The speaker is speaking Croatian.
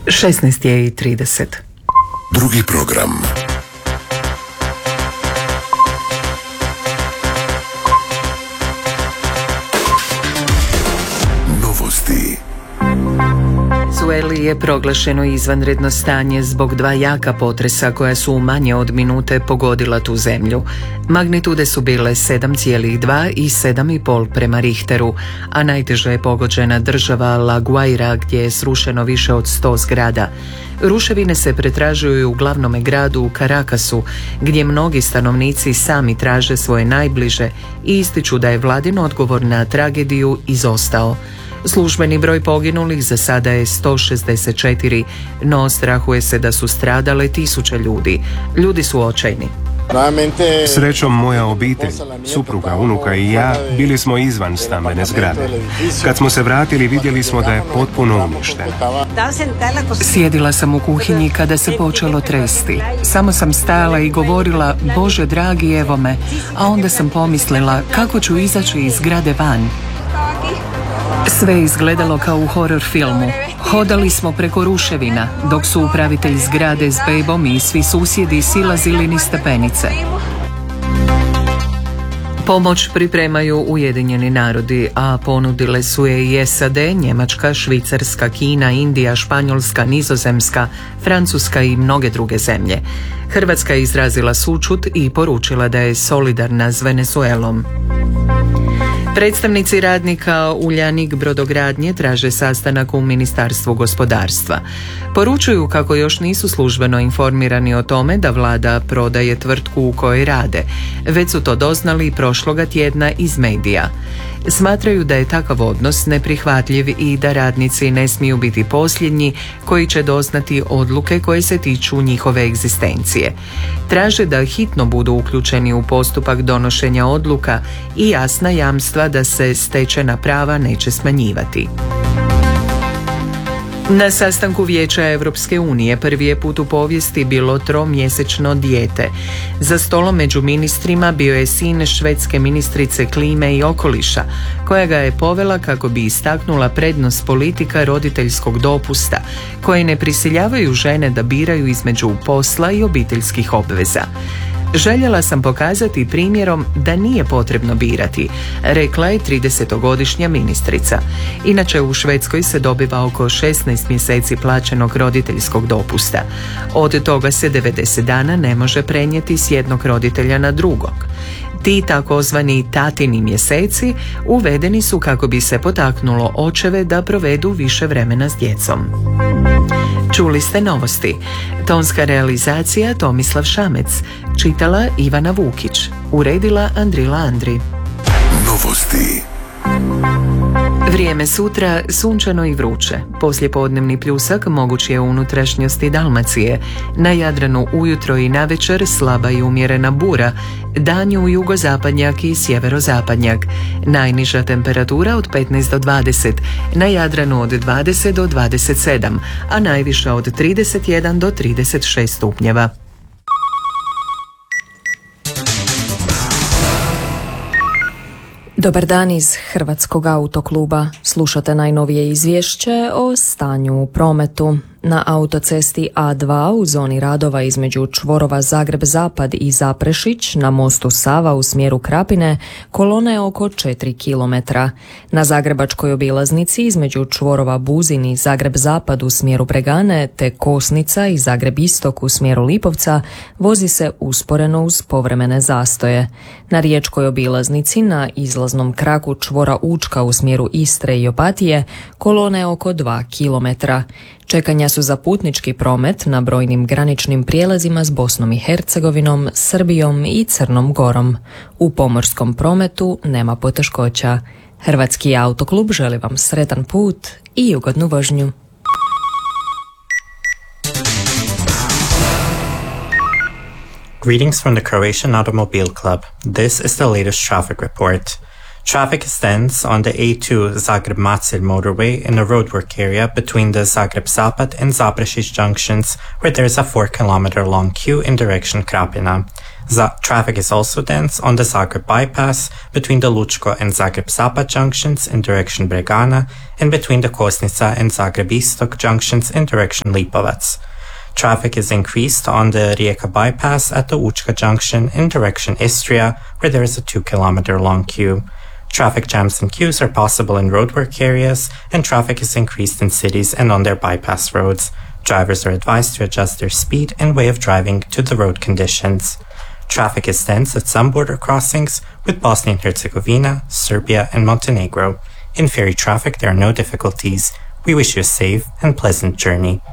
16:30. Drugi program. Novosti. Venezueli je proglašeno izvanredno stanje zbog dva jaka potresa koja su u manje od minute pogodila tu zemlju. Magnitude su bile 7,2 i 7,5 prema Richteru, a najteže je pogođena država La Guaira gdje je srušeno više od 100 zgrada. Ruševine se pretražuju u glavnome gradu u Caracasu, gdje mnogi stanovnici sami traže svoje najbliže i ističu da je vladin odgovor na tragediju izostao. Službeni broj poginulih za sada je 164, no strahuje se da su stradale tisuće ljudi. Ljudi su očajni. Srećom moja obitelj, supruga, unuka i ja bili smo izvan stambene zgrade. Kad smo se vratili vidjeli smo da je potpuno uništena. Sjedila sam u kuhinji kada se počelo tresti. Samo sam stajala i govorila, Bože dragi, evo me, a onda sam pomislila kako ću izaći iz zgrade van. Sve je izgledalo kao u horor filmu. Hodali smo preko ruševina, dok su upravitelj zgrade s bebom i svi susjedi silazili niz stepenice. Pomoć pripremaju Ujedinjeni narodi, a ponudile su je i SAD, Njemačka, Švicarska, Kina, Indija, Španjolska, Nizozemska, Francuska i mnoge druge zemlje. Hrvatska je izrazila sućut i poručila da je solidarna s Venezuelom. Predstavnici radnika Uljanik brodogradnje traže sastanak u Ministarstvu gospodarstva. Poručuju kako još nisu službeno informirani o tome da vlada prodaje tvrtku u kojoj rade. Već su to doznali prošloga tjedna iz medija. Smatraju da je takav odnos neprihvatljiv i da radnici ne smiju biti posljednji koji će doznati odluke koje se tiču njihove egzistencije. Traže da hitno budu uključeni u postupak donošenja odluka i jasna jamstva da se stečena prava neće smanjivati. Na sastanku Vijeća Europske unije prvi je put u povijesti bilo tromjesečno dijete. Za stolom među ministrima bio je sin švedske ministrice klime i okoliša, koja ga je povela kako bi istaknula prednost politika roditeljskog dopusta, koje ne prisiljavaju žene da biraju između posla i obiteljskih obveza. Željela sam pokazati primjerom da nije potrebno birati, rekla je 30-godišnja ministrica. Inače u Švedskoj se dobiva oko 16 mjeseci plaćenog roditeljskog dopusta. Od toga se 90 dana ne može prenijeti s jednog roditelja na drugog. Ti takozvani tatini mjeseci uvedeni su kako bi se potaknulo očeve da provedu više vremena s djecom. Čuli ste novosti. Tonska realizacija Tomislav Šamec. Čitala Ivana Vukić. Uredila Andrila Andri. Novosti. Vrijeme sutra sunčano i vruće. Poslijepodnevni pljusak moguć je u unutrašnjosti Dalmacije. Na Jadranu ujutro i navečer slaba i umjerena bura. Danju jugozapadnjak i sjeverozapadnjak. Najniža temperatura od 15 do 20. Na Jadranu od 20 do 27, a najviša od 31 do 36 stupnjeva. Dobar dan iz Hrvatskog autokluba. Slušate najnovije izvješće o stanju u prometu. Na autocesti A2 u zoni radova između čvorova Zagreb-Zapad i Zaprešić na mostu Sava u smjeru Krapine kolona je oko 4 km. Na zagrebačkoj obilaznici između čvorova Buzin i Zagreb-Zapad u smjeru Bregane te Kosnica i Zagreb-Istok u smjeru Lipovca vozi se usporeno uz povremene zastoje. Na riječkoj obilaznici na izlaznom kraku čvora Učka u smjeru Istre i Opatije kolona je oko 2 km. Čekanja su za putnički promet na brojnim graničnim prijelazima s Bosnom i Hercegovinom, Srbijom i Crnom Gorom. U pomorskom prometu nema poteškoća. Hrvatski autoklub želi vam sretan put i ugodnu vožnju. Greetings from the Croatian Automobile Club. This is the latest traffic report. Traffic extends on the A2 Zagreb-Macelj motorway in the roadwork area between the Zagreb-Zapad and Zaprešić junctions, where there's a 4 km long queue in direction Krapina. Traffic is also dense on the Zagreb bypass between the Lučko and Zagreb Zapad junctions in direction Bregana and between the Kosnica and Zagreb Istok junctions in direction Lipovac. Traffic is increased on the Rijeka bypass at the Učka junction in direction Istria, where there is a 2-kilometer long queue. Traffic jams and queues are possible in roadwork areas, and traffic is increased in cities and on their bypass roads. Drivers are advised to adjust their speed and way of driving to the road conditions. Traffic is dense at some border crossings with Bosnia and Herzegovina, Serbia, and Montenegro. In ferry traffic, there are no difficulties. We wish you a safe and pleasant journey.